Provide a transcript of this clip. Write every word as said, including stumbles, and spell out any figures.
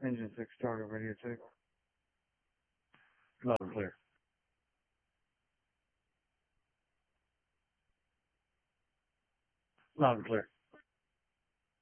Engine six, target radio check. Loud and clear. Loud and clear.